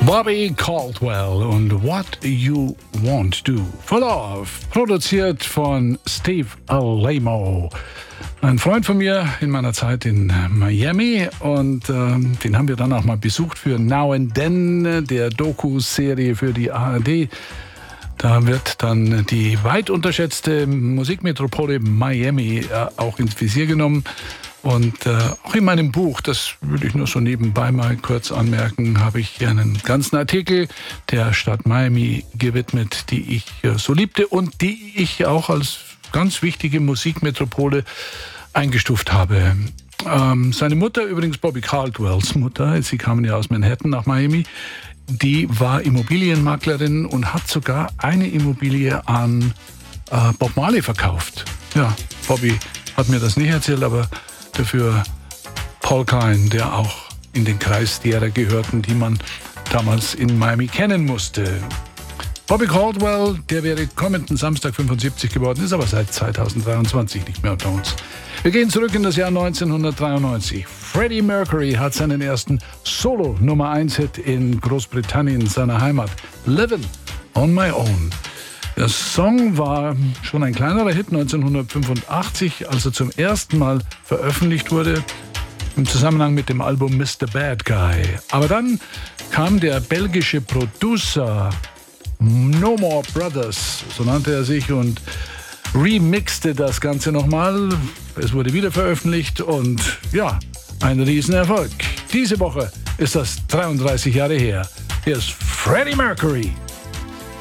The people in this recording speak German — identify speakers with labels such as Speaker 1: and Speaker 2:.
Speaker 1: Bobby Caldwell und What You Want To Do for Love, produziert von Steve Alaimo. Ein Freund von mir in meiner Zeit in Miami, und den haben wir dann auch mal besucht für Now and Then, der Doku-Serie für die ARD. Da wird dann die weit unterschätzte Musikmetropole Miami auch ins Visier genommen. Und auch in meinem Buch, das würde ich nur so nebenbei mal kurz anmerken, habe ich einen ganzen Artikel der Stadt Miami gewidmet, die ich so liebte und die ich auch als ganz wichtige Musikmetropole eingestuft habe. Seine Mutter, übrigens Bobby Caldwells Mutter, sie kamen ja aus Manhattan nach Miami, die war Immobilienmaklerin und hat sogar eine Immobilie an Bob Marley verkauft. Ja, Bobby hat mir das nicht erzählt, aber dafür Paul Kine, der auch in den Kreis derer gehörten, die man damals in Miami kennen musste. Bobby Caldwell, der wäre kommenden Samstag 75 geworden, ist aber seit 2023 nicht mehr unter uns. Wir gehen zurück in das Jahr 1993. Freddie Mercury hat seinen ersten Solo-Nummer-1-Hit in Großbritannien, seiner Heimat, Livin' on My Own. Der Song war schon ein kleinerer Hit 1985, als er zum ersten Mal veröffentlicht wurde, im Zusammenhang mit dem Album Mr. Bad Guy. Aber dann kam der belgische Producer No More Brothers, so nannte er sich, und remixte das Ganze nochmal. Es wurde wieder veröffentlicht und ja, ein Riesenerfolg. Diese Woche ist das 33 Jahre her. Hier ist Freddie Mercury.